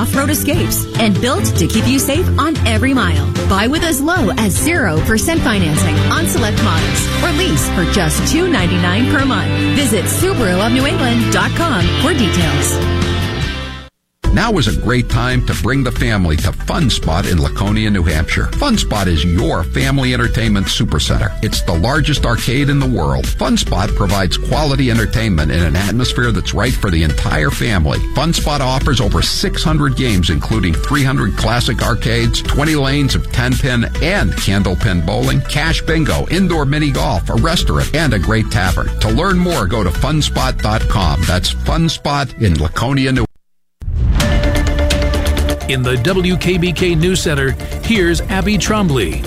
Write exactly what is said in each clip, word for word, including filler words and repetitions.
off-road escapes and built to keep you safe on every mile. Buy with as low as zero percent financing on select models or lease for just two hundred ninety-nine dollars per month. Visit Subaru of New England dot com for details. Now is a great time to bring the family to Fun Spot in Laconia, New Hampshire. Fun Spot is your family entertainment supercenter. It's the largest arcade in the world. Fun Spot provides quality entertainment in an atmosphere that's right for the entire family. Fun Spot offers over six hundred games, including three hundred classic arcades, twenty lanes of ten-pin and candlepin bowling, cash bingo, indoor mini golf, a restaurant, and a great tavern. To learn more, go to fun spot dot com. That's Fun Spot in Laconia, New Hampshire. In the W K B K News Center, here's Abby Trombley.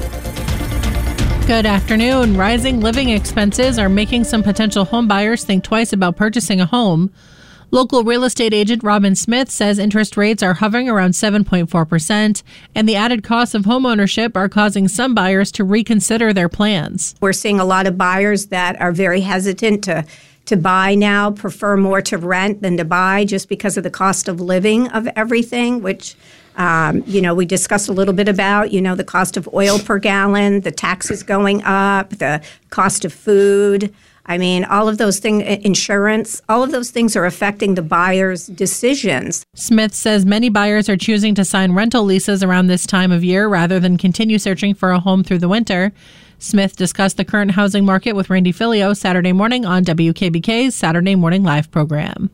Good afternoon. Rising living expenses are making some potential home buyers think twice about purchasing a home. Local real estate agent Robin Smith says interest rates are hovering around seven point four percent, and the added costs of homeownership are causing some buyers to reconsider their plans. We're seeing a lot of buyers that are very hesitant to to buy now, prefer more to rent than to buy just because of the cost of living of everything, which, um, you know, we discussed a little bit about, you know, the cost of oil per gallon, the taxes going up, the cost of food. I mean, all of those things, insurance, all of those things are affecting the buyer's decisions. Smith says many buyers are choosing to sign rental leases around this time of year rather than continue searching for a home through the winter. Smith discussed the current housing market with Randy Filio Saturday morning on W K B K's Saturday Morning Live program.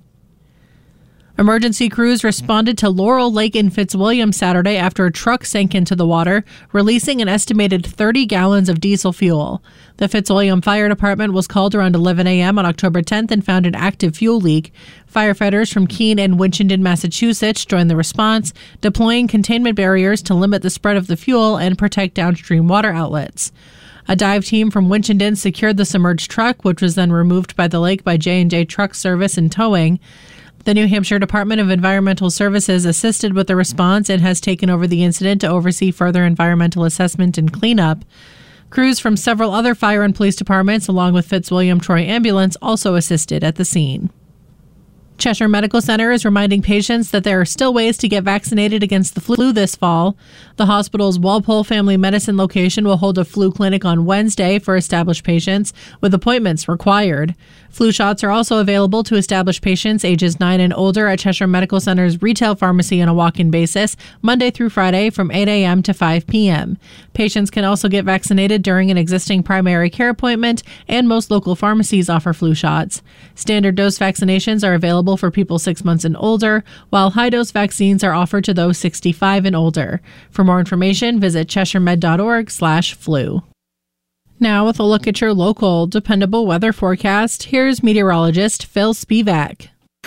Emergency crews responded to Laurel Lake in Fitzwilliam Saturday after a truck sank into the water, releasing an estimated thirty gallons of diesel fuel. The Fitzwilliam Fire Department was called around eleven a.m. on October tenth and found an active fuel leak. Firefighters from Keene and Winchendon, Massachusetts joined the response, deploying containment barriers to limit the spread of the fuel and protect downstream water outlets. A dive team from Winchendon secured the submerged truck, which was then removed by the lake by J and J Truck Service and Towing. The New Hampshire Department of Environmental Services assisted with the response and has taken over the incident to oversee further environmental assessment and cleanup. Crews from several other fire and police departments, along with Fitzwilliam Troy Ambulance, also assisted at the scene. Cheshire Medical Center is reminding patients that there are still ways to get vaccinated against the flu this fall. The hospital's Walpole Family Medicine location will hold a flu clinic on Wednesday for established patients, with appointments required. Flu shots are also available to established patients ages nine and older at Cheshire Medical Center's retail pharmacy on a walk-in basis, Monday through Friday from eight a.m. to five p.m. Patients can also get vaccinated during an existing primary care appointment, and most local pharmacies offer flu shots. Standard dose vaccinations are available for people six months and older, while high-dose vaccines are offered to those sixty-five and older. For more information, visit cheshiremed.org slash flu. Now, with a look at your local dependable weather forecast, here's meteorologist Phil Spivak.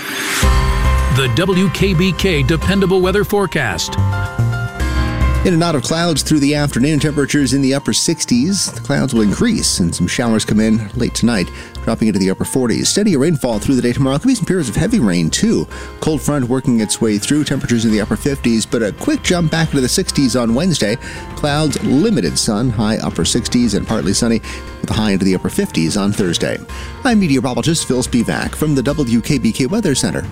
The W K B K Dependable Weather Forecast. In and out of clouds through the afternoon, temperatures in the upper sixties. The clouds will increase and some showers come in late tonight, dropping into the upper forties. Steady rainfall through the day tomorrow. Could be some periods of heavy rain, too. Cold front working its way through, temperatures in the upper fifties, but a quick jump back into the sixties on Wednesday. Clouds, limited sun, high upper sixties and partly sunny, with a high into the upper fifties on Thursday. I'm meteorologist Phil Spivak from the W K B K Weather Center.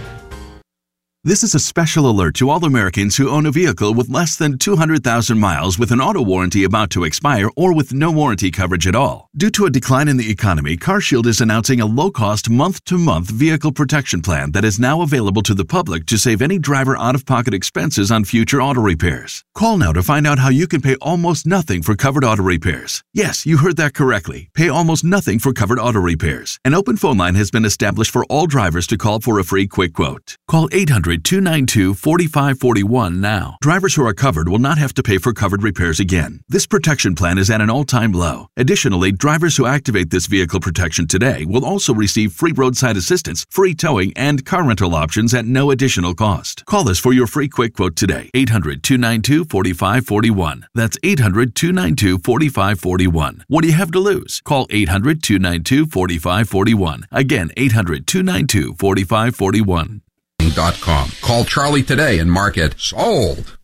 This is a special alert to all Americans who own a vehicle with less than two hundred thousand miles with an auto warranty about to expire or with no warranty coverage at all. Due to a decline in the economy, CarShield is announcing a low-cost month-to-month vehicle protection plan that is now available to the public to save any driver out-of-pocket expenses on future auto repairs. Call now to find out how you can pay almost nothing for covered auto repairs. Yes, you heard that correctly. Pay almost nothing for covered auto repairs. An open phone line has been established for all drivers to call for a free quick quote. Call eight hundred, two nine two, four five four one now. Drivers who are covered will not have to pay for covered repairs again. This protection plan is at an all-time low. Additionally, drivers who activate this vehicle protection today will also receive free roadside assistance, free towing, and car rental options at no additional cost. Call us for your free quick quote today. eight hundred, two nine two, four five four one. That's eight hundred, two nine two, four five four one. What do you have to lose? Call eight hundred, two nine two, four five four one. Again, eight hundred, two nine two, four five four one. Dot com. Call Charlie today and mark it sold.